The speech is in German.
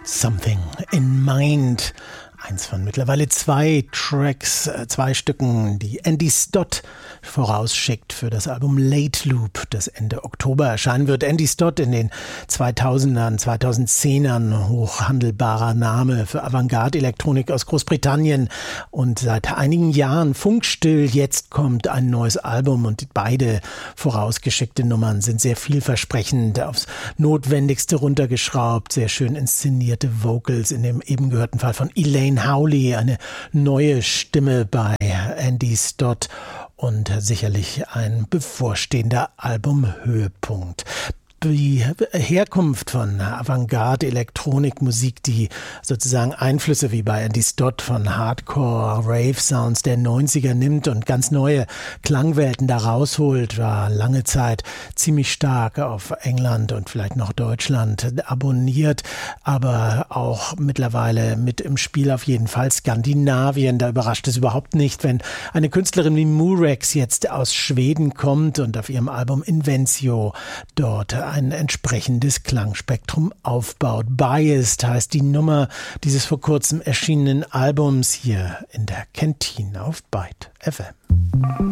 Something in Mind. Eins von mittlerweile zwei Stücken, die Andy Stott vorausschickt für das Album Late Loop, das Ende Oktober erscheinen wird. Andy Stott, in den 2000ern, 2010ern hochhandelbarer Name für Avantgarde-Elektronik aus Großbritannien und seit einigen Jahren funkstill. Jetzt kommt ein neues Album und beide vorausgeschickte Nummern sind sehr vielversprechend, aufs Notwendigste runtergeschraubt, sehr schön inszenierte Vocals, in dem eben gehörten Fall von Elaine Howley, eine neue Stimme bei Andy Stott und sicherlich ein bevorstehender Albumhöhepunkt. Die Herkunft von Avantgarde-Elektronikmusik, die sozusagen Einflüsse wie bei Andy Stott von Hardcore, Rave-Sounds der 90er nimmt und ganz neue Klangwelten da rausholt, war lange Zeit ziemlich stark auf England und vielleicht noch Deutschland abonniert, aber auch mittlerweile mit im Spiel auf jeden Fall Skandinavien. Da überrascht es überhaupt nicht, wenn eine Künstlerin wie Murex jetzt aus Schweden kommt und auf ihrem Album Invencio dort ein entsprechendes Klangspektrum aufbaut. Biased heißt die Nummer dieses vor kurzem erschienenen Albums hier in der Kantine auf Byte FM.